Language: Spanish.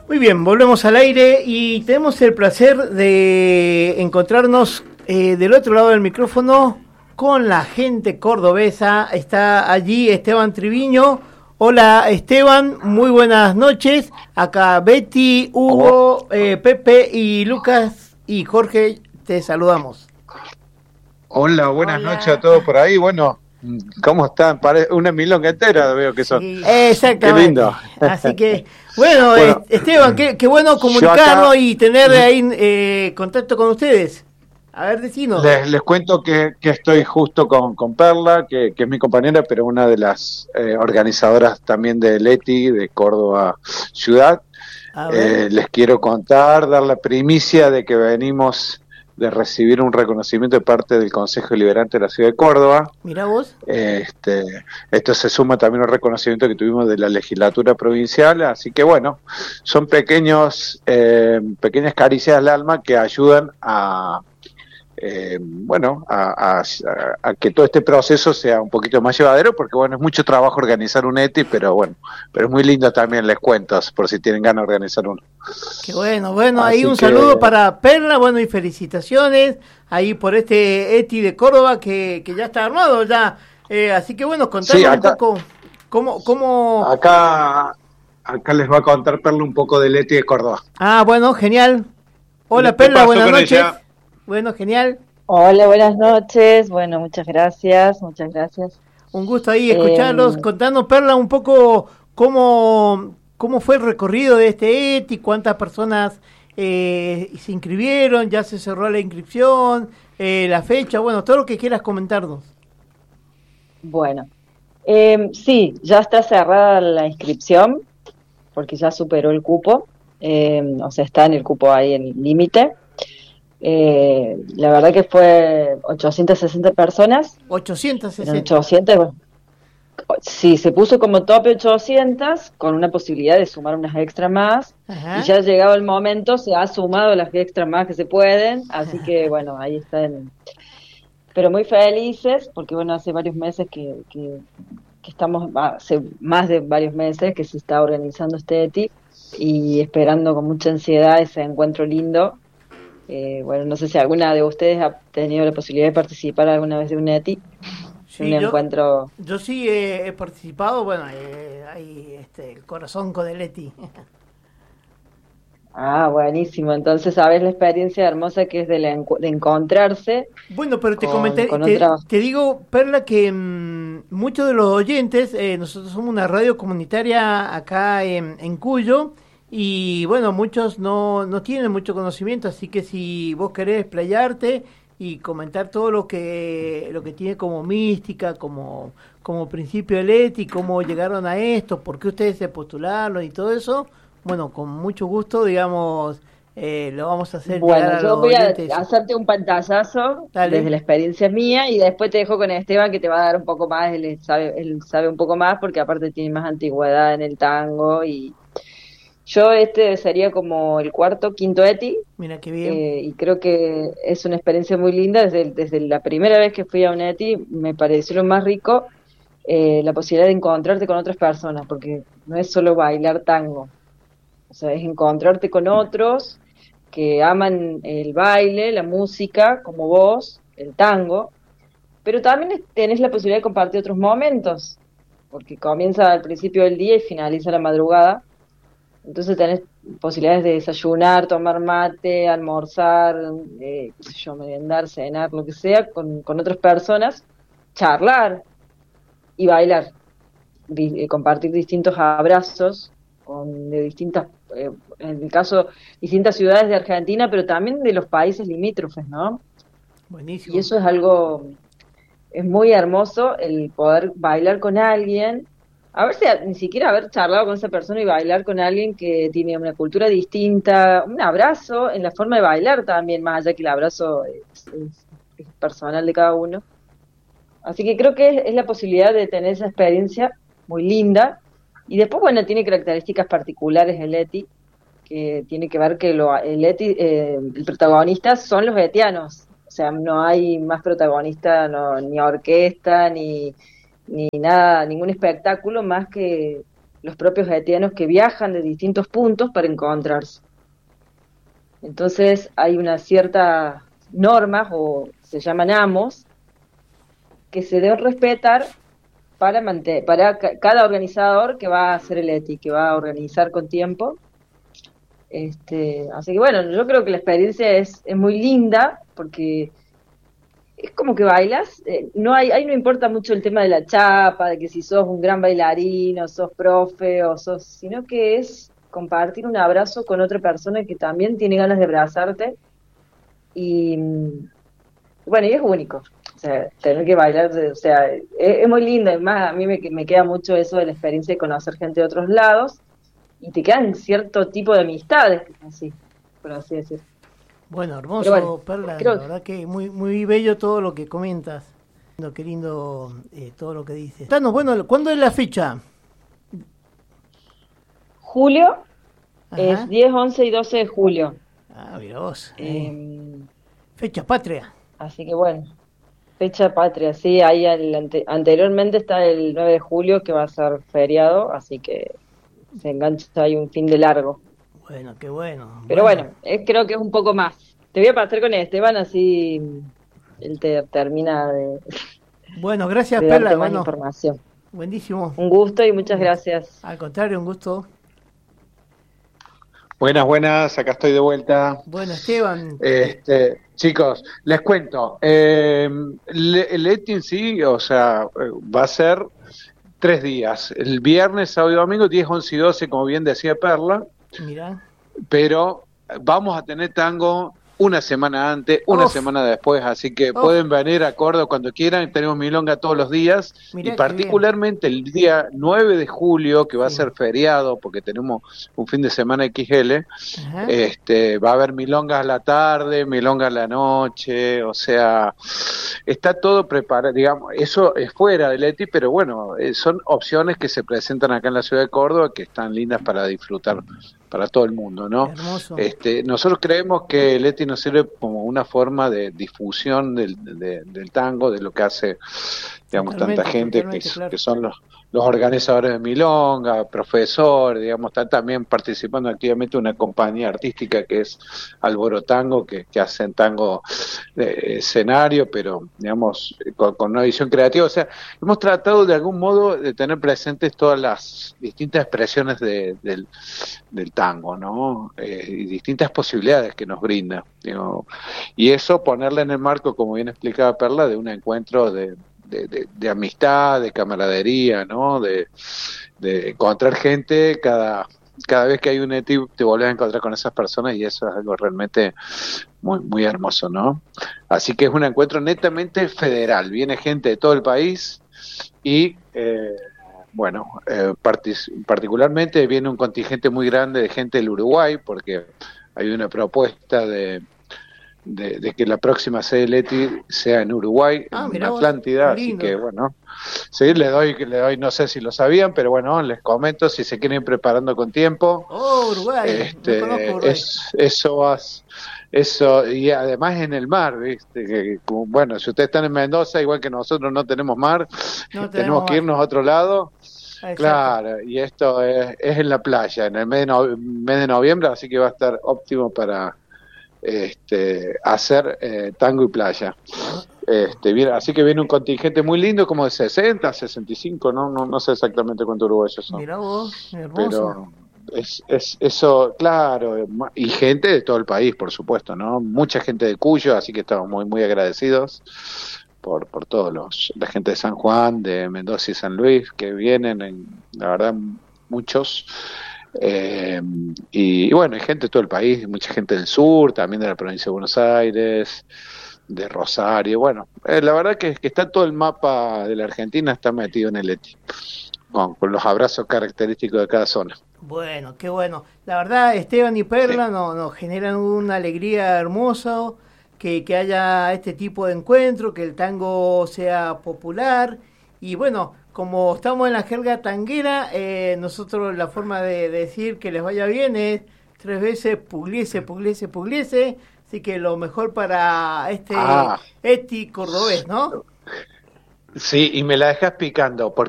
Muy bien, volvemos al aire y tenemos el placer de encontrarnos del otro lado del micrófono con la gente cordobesa. Está allí Esteban Triviño. Hola Esteban, muy buenas noches. Acá Betty, Hugo, Pepe y Lucas y Jorge, te saludamos. Hola, buenas noches a todos por ahí. Bueno, ¿cómo están? Una milonga entera veo que son. Sí, exactamente. Qué lindo. Así que, bueno, Esteban, qué bueno comunicarnos y tener ahí contacto con ustedes. A ver, decinos. Les cuento que estoy justo con Perla, que es mi compañera, pero una de las organizadoras también de Leti, de Córdoba Ciudad. Les quiero contar, dar la primicia de que venimos de recibir un reconocimiento de parte del Consejo Deliberante de la Ciudad de Córdoba. Mirá vos. Esto se suma también a un reconocimiento que tuvimos de la legislatura provincial, así que bueno, son pequeñas caricias al alma que ayudan a que todo este proceso sea un poquito más llevadero, porque bueno, es mucho trabajo organizar un ETI, pero es muy lindo también, les cuento, por si tienen ganas de organizar uno. Qué bueno, ahí un saludo para Perla, bueno, y felicitaciones ahí por este ETI de Córdoba que ya está armado ya, así que bueno, contanos un poco cómo... Acá les va a contar Perla un poco del ETI de Córdoba. Ah, bueno, genial. Hola Perla, buenas noches. Ella? Bueno, genial. Hola, buenas noches. Bueno, muchas gracias. Un gusto ahí escucharlos. Contanos, Perla, un poco cómo fue el recorrido de este ETI, cuántas personas se inscribieron, ya se cerró la inscripción, la fecha, bueno, todo lo que quieras comentarnos. Bueno, sí, ya está cerrada la inscripción, porque ya superó el cupo, o sea, está en el cupo ahí en el límite. La verdad que fue 860 personas. 860. Bueno, sí, se puso como tope 800 con una posibilidad de sumar unas extra más. Ajá. Y ya llegado el momento se ha sumado las extra más que se pueden, así que bueno, ahí están. Pero muy felices porque bueno, hace varios meses que estamos, hace más de varios meses que se está organizando este ETI y esperando con mucha ansiedad ese encuentro lindo. Bueno, no sé si alguna de ustedes ha tenido la posibilidad de participar alguna vez de un ETI, sí, encuentro. Yo sí he participado, bueno, hay el corazón con el ETI. Ah, buenísimo, entonces sabes la experiencia hermosa que es de encontrarse. Bueno, pero te comenté, te digo, Perla, que muchos de los oyentes, nosotros somos una radio comunitaria acá en Cuyo. Y bueno, muchos no tienen mucho conocimiento, así que si vos querés explayarte y comentar todo lo que tiene como mística, como principio del ETI, cómo llegaron a esto, por qué ustedes se postularon y todo eso, bueno, con mucho gusto, digamos, lo vamos a hacer. Bueno, yo voy a hacerte un pantallazo desde la experiencia mía y después te dejo con Esteban que te va a dar un poco más, él sabe un poco más porque aparte tiene más antigüedad en el tango y... Yo sería como el quinto ETI. Mira qué bien. Y creo que es una experiencia muy linda. Desde la primera vez que fui a un ETI me pareció lo más rico la posibilidad de encontrarte con otras personas, porque no es solo bailar tango. O sea, es encontrarte con otros que aman el baile, la música, como vos, el tango, pero también tenés la posibilidad de compartir otros momentos, porque comienza al principio del día y finaliza la madrugada. Entonces tenés posibilidades de desayunar, tomar mate, almorzar, qué sé yo, merendar, cenar, lo que sea, con otras personas, charlar y bailar, compartir distintos abrazos de distintas, en el caso, distintas ciudades de Argentina, pero también de los países limítrofes, ¿no? Buenísimo. Y eso es muy hermoso, el poder bailar con alguien. A ver si ni siquiera haber charlado con esa persona y bailar con alguien que tiene una cultura distinta, un abrazo en la forma de bailar también, más allá que el abrazo es personal de cada uno. Así que creo que es la posibilidad de tener esa experiencia muy linda. Y después, bueno, tiene características particulares el ETI, que tiene que ver que el protagonista son los etianos. O sea, no hay más protagonista, ni orquesta, ni nada, ningún espectáculo más que los propios haitianos que viajan de distintos puntos para encontrarse. Entonces hay una cierta normas, o se llaman amos, que se deben respetar para cada organizador que va a hacer el ETI, que va a organizar con tiempo. Así que bueno, yo creo que la experiencia es muy linda, porque es como que bailas, ahí no importa mucho el tema de la chapa, de que si sos un gran bailarín, o sos profe, sino que es compartir un abrazo con otra persona que también tiene ganas de abrazarte, y bueno, y es único, o sea, tener que bailar, o sea, es muy lindo. Además, a mí me queda mucho eso de la experiencia de conocer gente de otros lados, y te quedan cierto tipo de amistades, así, por así decir. Bueno, hermoso, Perla, la verdad que muy, muy bello todo lo que comentas. Qué lindo todo lo que dices. Danos, bueno, ¿cuándo es la fecha? Julio. Ajá. Es 10, 11 y 12 de julio. Ah, mira vos. Fecha patria. Así que bueno, fecha patria, sí. Ahí anteriormente está el 9 de julio, que va a ser feriado, así que se engancha ahí un fin de largo. Bueno, qué bueno. Pero bueno, creo que es un poco más. Te voy a pasar con Esteban, así él te termina de... Bueno, gracias, Perla. Más información. Buenísimo. Un gusto y muchas gracias. Al contrario, un gusto. Buenas, acá estoy de vuelta. Bueno, Esteban. Chicos, les cuento. El ETI en sí, o sea, va a ser 3 días. El viernes, sábado y domingo, 10, 11 y 12, como bien decía Perla. Mirá. Pero vamos a tener tango una semana antes, una semana después, así que pueden venir a Córdoba cuando quieran. Tenemos milonga todos los días. Mirá, y particularmente el día 9 de julio, que va a ser feriado porque tenemos un fin de semana XL. Ajá. Va a haber milongas a la tarde, milongas a la noche, o sea, está todo preparado, digamos, eso es fuera del ETI, pero bueno, son opciones que se presentan acá en la ciudad de Córdoba que están lindas para disfrutar para todo el mundo, ¿no? Hermoso. Nosotros creemos que el ETI nos sirve como una forma de difusión del tango, de lo que hace, digamos, tanta gente que son los organizadores de milonga, profesores, digamos, están también participando activamente una compañía artística que es Alborotango, que hacen tango de escenario, pero digamos con una visión creativa. O sea, hemos tratado de algún modo de tener presentes todas las distintas expresiones del tango, ¿no? Y distintas posibilidades que nos brinda, digo, y eso ponerla en el marco, como bien explicaba Perla, de un encuentro de amistad, de camaradería, ¿no? De encontrar gente, cada vez que hay un ETI te volvés a encontrar con esas personas, y eso es algo realmente muy, muy hermoso, ¿no? Así que es un encuentro netamente federal, viene gente de todo el país y particularmente viene un contingente muy grande de gente del Uruguay, porque hay una propuesta de que la próxima sede del ETI sea en Uruguay, en Atlántida, así que bueno, sí, le doy, no sé si lo sabían, pero bueno, les comento, si se quieren ir preparando con tiempo. Uruguay, no conozco Uruguay. Eso, y además en el mar, ¿viste? Que, bueno, si ustedes están en Mendoza, igual que nosotros no tenemos mar, tenemos que irnos a otro lado. Exacto. Claro, y esto es en la playa, en el mes de noviembre, así que va a estar óptimo para hacer tango y playa. Así que viene un contingente muy lindo, como de 60, 65, no sé exactamente cuántos uruguayos son. Mirá vos, hermoso. Pero es eso, claro, y gente de todo el país, por supuesto, ¿no? Mucha gente de Cuyo, así que estamos muy, muy agradecidos por todos la gente de San Juan, de Mendoza y San Luis, que vienen, la verdad, muchos. Y bueno, hay gente de todo el país, mucha gente del sur, también de la provincia de Buenos Aires, de Rosario. Bueno, la verdad que está todo el mapa de la Argentina, está metido en el ETI, con los abrazos característicos de cada zona. Bueno, qué bueno. La verdad, Esteban y Perla nos generan una alegría hermosa, que haya este tipo de encuentro, que el tango sea popular. Y bueno, como estamos en la jerga tanguera, nosotros la forma de decir que les vaya bien es 3 veces pugliese, pugliese, pugliese. Así que lo mejor para ETI cordobés, ¿no? Sí, y me la dejas picando, porque